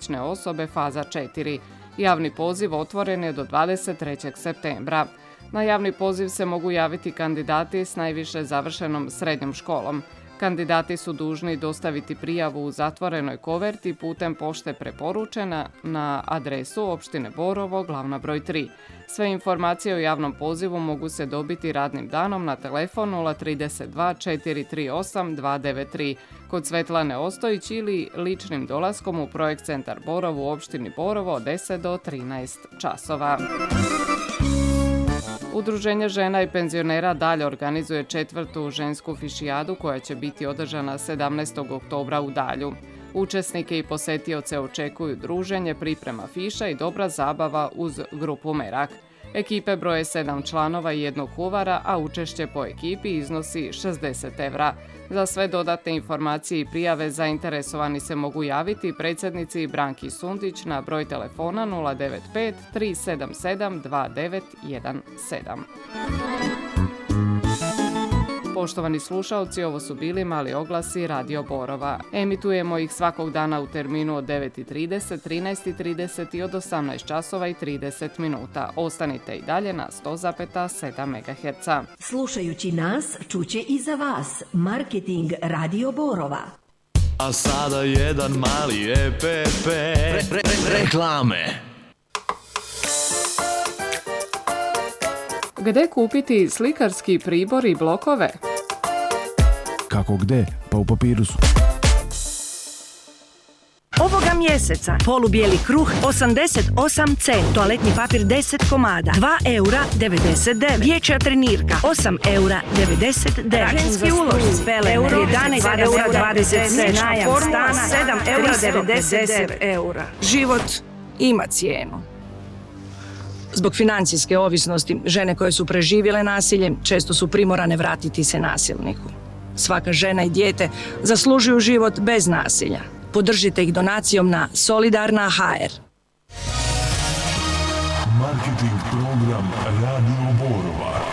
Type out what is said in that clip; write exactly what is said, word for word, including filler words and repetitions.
fizične osobe faza četiri. Javni poziv otvoren je do dvadeset trećeg septembra. Na javni poziv se mogu javiti kandidati s najviše završenom srednjom školom. Kandidati su dužni dostaviti prijavu u zatvorenoj koverti putem pošte preporučena na adresu opštine Borovo, glavna broj tri. Sve informacije o javnom pozivu mogu se dobiti radnim danom na telefon nula tri dva četiri tri osam dva devet tri kod Svetlane Ostojić ili ličnim dolaskom u Projekt centar Borovo u opštini Borovo od deset do trinaest časova. Udruženje žena i penzionera dalje organizuje četvrtu žensku fišijadu koja će biti održana sedamnaestog oktobra u Dalju. Učesnike i posetioce očekuju druženje, priprema fiša i dobra zabava uz grupu Merak. Ekipe broje sedam članova i jednog kuvara, a učešće po ekipi iznosi šezdeset evra. Za sve dodatne informacije i prijave zainteresovani se mogu javiti predsjednici Branki Sundić na broj telefona nula devet pet tri sedam sedam dva devet jedan sedam. Poštovani slušaoci, ovo su bili mali oglasi Radio Borova. Emitujemo ih svakog dana u terminu od devet i trideset, trinaest i trideset i od osamnaest časova i trideset minuta. Ostanite i dalje na sto zarez sedam megaherca. Slušajući nas, čuće i za vas. Marketing Radio Borova. A sada jedan mali E P P. Re, re, re, reklame. Gde kupiti slikarski pribor i blokove? Kako gde? Pa u Papirusu. Ovoga mjeseca polubijeli kruh osamdeset osam centi, toaletni papir deset komada, dva eura devedeset devet, dječja trenirka osam eura devedeset devet, ženski ulošci euro jedanaest eura dvadeset sedam, najam stana sedam eura devedeset devet. Život ima cijenu. Zbog financijske ovisnosti, žene koje su preživjele nasilje često su primorane vratiti se nasilniku. Svaka žena i dijete zaslužuju život bez nasilja. Podržite ih donacijom na Solidarna точка ха ер. Marketing program Radio Borova.